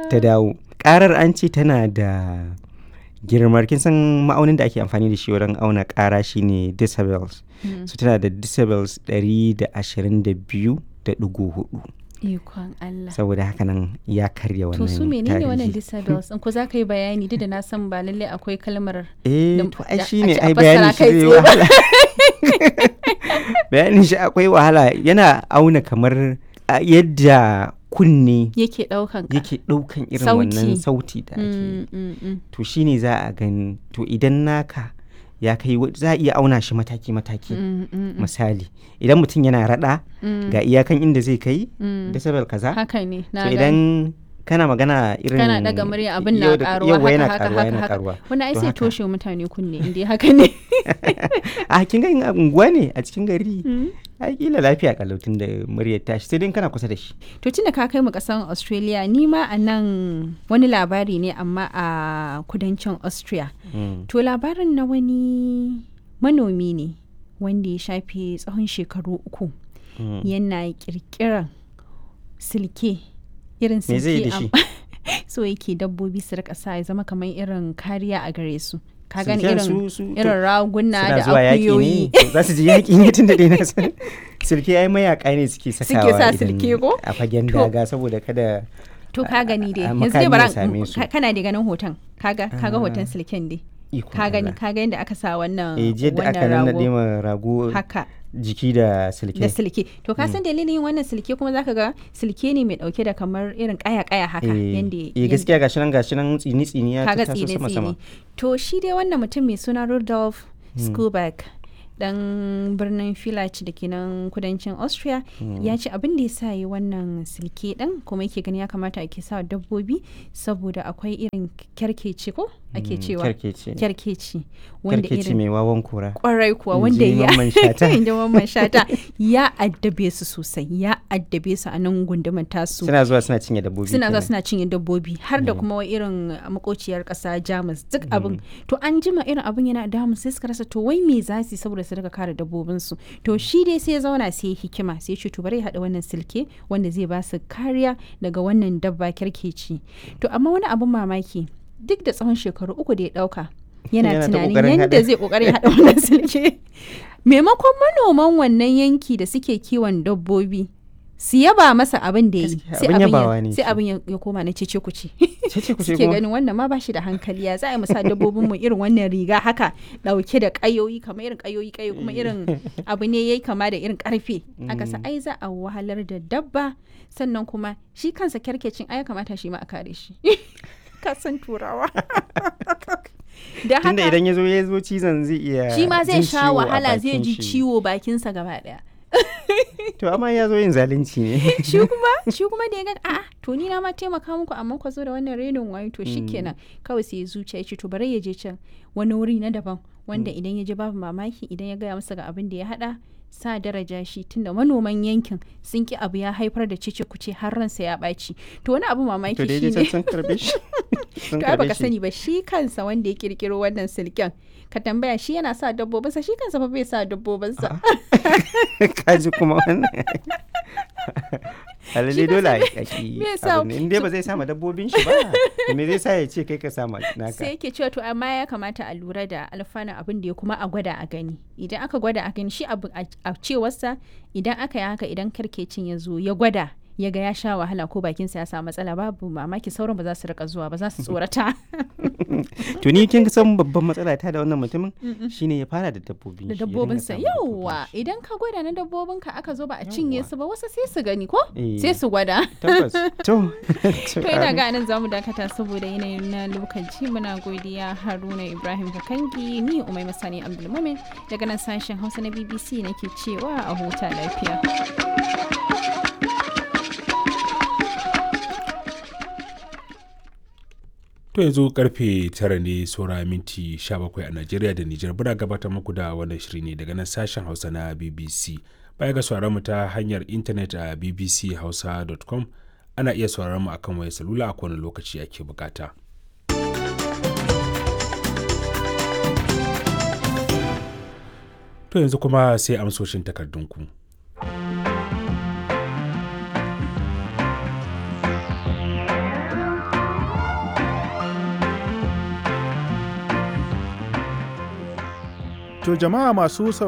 ta dawo. Ƙarar an ce tana da girmar, kin san ma'aunin da ake amfani da shi wurin auna ƙara shine decibels. So tana da decibels 122.4. Ikon Allah. Saboda haka nan ya karya wannan To su menene tarihi. wannan decibels? In ko za ka yi bayani duk da na san ba lalle akwai kalmar To ai shine a ai fassara bayanin shi kai zai tsaye ba. wahala. Bayanin shi akwai wahala, yana auna kamar yadda kunne Yake ɗaukan ka. yake ɗaukan irin Sauti. wannan sauti da ake yi. To shine za a gani, to idan naka ya kai za a iya auna shi mataki-mataki. Misali idan mutum yana rada ga iyakan inda zai kai decibel kaza. Haka ne. To idan kana magana irin kana daga murya abin na karuwa yawa yana haka karuwa yana haka karuwa. wannan ai To sai haka. toshe mutane kunne inda haka ne. A kin ga in a unguwa ne a cikin gari ai kila lafiya kalautin da muryar tashi sai dai kana kusa da shi. To tunda ka kai mu kasan Australia, ni ma a nan wani labari ne amma a kudancin Austria. To labarin na wani manomi ne wanda ya shafe tsawon shekaru 3 yana kirkiran silke, irin Me zai yi da silke shi? so yake dabbobi su rika sa ya zama kamar irin kariya a gare su. Ka gani Silken irin raguna suna da zuwa yaƙi akuyoyi. ne, za su je yaƙi ne tun da dai na san silke ai mayaka ne suke sakawa sa idan silke ko? a fagen To. daga saboda kada To ka gani dai a yanzu dai makami bara ya same su. kana da ganin hoton kaga hoton silken dai ikon ka gani Allah. ka ga yadda aka sa wannan Jiya da aka wannan nannaɗe rago ma rago haka jiki da silke. da silke. To ka san dalilin yin wannan silke kuma zaka ga silke ne mai dauke da kamar irin kaya haka yanda gaskiya gashi nan tsini ya kaga taso sama sama. To shi dai wannan mutum mai suna Rudolf Skuback dan birnin Villach da ke nan kudancin Austria ya ce abin da ya sa yi wannan silke din kuma yake gani ya kamata ake sa dabbobi saboda akwai irin kyarkeci ko ake cewa kyarkeci wanda Kyarkeci mai wawan kura. kwarai kuwa In wanda ji Mamman Shata. inda Mamman Shata ya addabe su sosai, ya addabe su a nan gundumar tasu. Suna zuwa suna cinye dabbobi. Suna zuwa kenan. suna cinye dabbobi har da kuma irin makociyar kasa Jamus duk abin. To an jima irin abin yana damun sai suka rasa to wai me za su yi saboda su daga kare dabbobinsu. To shi dai sai ya zauna sai ya hikima sai ya ce to bari ya haɗa wannan silke wanda zai ba su kariya daga wannan dabba kyarkeci. To amma wani abin mamaki duk da tsawon shekaru 3 da ya ɗauka yana Yana ta tunanin ƙoƙarin yadda haɗa. zai ƙoƙarin haɗa wannan silke. Maimakon manoman wannan yanki da suke kiwon dabbobi su yaba masa abin da ya yi Gaskiya, abin yabawa ne sai shi. abin ya koma na cece kuce. Cece ku ce Suke kuma. ganin wannan ma bashi da hankali ya za a yi musa dabbobin mu irin wannan riga haka dauke da kayoyi kamar irin kayoyi kuma irin abu ne yayi kama da irin karfe aka sa ai za a wahalar da dabba sannan kuma shi kansa kyarkecin ai ya kamata shi ma a kare shi. Ka san turawa. Da Tunda haka idan ya zo cizon zai iya shi ma zai jin sha ciwo a wahala zai bakin ji shi. ciwo bakinsa gaba daya. To amma ya zo yin zalunci ne. shi kuma da ya ga a'a to ni na ma taimaka muku amma ku zo da wannan renin wayo to shikenan kawai sai ya zuciya ya ce to bari ya je can wani wuri na daban wanda idan ya je babu mamaki idan ya gaya masa ga abin da ya hada sa daraja shi tunda manoman yankin sun ki abu ya haifar da cece kuce har ransa ya ɓaci. To wani abu mamaki To daidai shine sun karbe shi. Sun to ai karbe baka shi. sani ba shi kansa wanda ya kirkiro wannan silken ka tambaya shi yana sa dabbobinsa shi kansa fa bai sa dabbobinsa. Kaji kuma wannan. Alalle dole a yi me yasa- in dai ba zai sama dabbobin shi ba. To me zai sa ya ce kai ka sama naka. sai yake cewa to amma ya kamata a lura da alfanun abin da ya kuma a gwada a gani idan aka gwada a gani shi abu a cewarsa idan aka yi haka idan karkecin ya zo ya gwada ya ga ya sha wahala ko bakinsa ya samu matsala babu mamaki sauran ba za su rika zuwa ba za su tsorata. To ni kin san babban matsala ta da wannan mutumin shine ya fara da dabbobin Da shi, ya dinga dabbobinsa samun yauwa dabbobin idan ka gwada na dabbobinka aka zo ba a cinye su ba wasu sai su gani ko Eh. sai su gwada. shi. Tabbas. To. To ina ga nan zamu dakata saboda yanayin na lokaci muna godiya Haruna Ibrahim Kakangi ni Umai Masani Abdulmumin daga nan sashen Hausa na BBC nake cewa a huta lafiya. To yanzu karfe 9 ne saura minti 17 a Najeriya da Nijar buna gabatar muku da wannan shiri ne daga nan sashen Hausa na BBC. Baya ga sauraron mu ta hanyar intanet a bbchausa.com ana iya sauraron mu akan wayar salula a kowane lokaci ake bukata. To yanzu kuma sai amsoshin takardunku. To jama'a masu